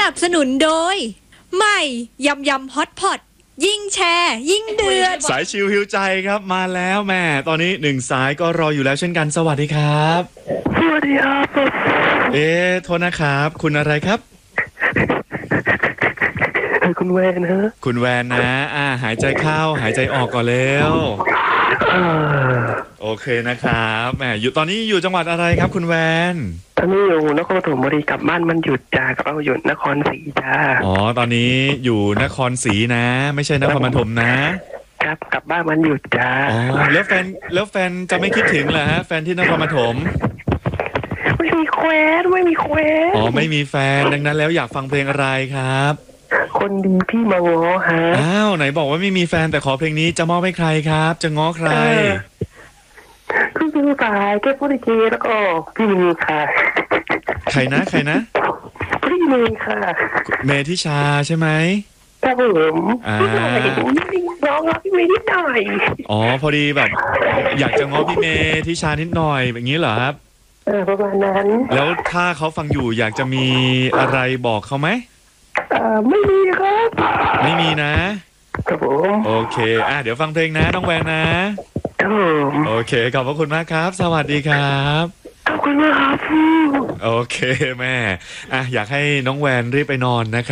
นับสนุนโดยใหม่ยำยำฮอตพอตยิ่งแชร์ยิ่งเดือดสายชิวฮิวใจครับมาแล้วแม่ตอนนี้1สายก็รออยู่แล้วเช่นกันสวัสดีครับสวัสดีครับโทษนะครับคุณอะไรครับคุณแวนฮะคุณแวนนะหายใจเข้าหายใจออกก่อนเร็วโอเคนะครับแหมอยู่ตอนนี้อยู่จังหวัดอะไรครับคุณแวนตอนนี้อยู่นครปฐมบุรีกลับบ้านมันหยุดจ้ากับเราหยุดนครศรีจ้าอ๋อตอนนี้อยู่นครศรีนะไม่ใช่นครปฐมนะครับกลับบ้านมันหยุดจ้าอ๋อแล้วแฟนจะไม่คิดถึงเหรอฮะแฟนที่นครปฐมไม่มีแควนอ๋อไม่มีแฟนดังนั้นแล้วอยากฟังเพลงอะไรครับคนดีพี่มาง้อฮะอ้าวไหนบอกว่าไม่มีแฟนแต่ขอเพลงนี้จะมอบให้ใครครับจะง้อใครพี่มิวสายแก้พูดอีกทีแล้วก็พี่มิวค่ะใครนะพี่เมย์ค่ะเมธิชาใช่ไหมครับผมน้องรักพี่เมย์นิดหน่อยอ๋อพอดีแบบอยากจะง้อพี่เมธิชานิดหน่อยแบบนี้เหรอครับประมาณนั้นแล้วถ้าเขาฟังอยู่อยากจะมีอะไรบอกเขาไหมไม่มีครับไม่มีนะครับผมโอเคเดี๋ยวฟังเพลงนะน้องแวนนะครับผมโอเคขอบพระคุณมากครับสวัสดีครับขอบคุณมากครับโอเคแม่อยากให้น้องแวนรีบไปนอนนะครับ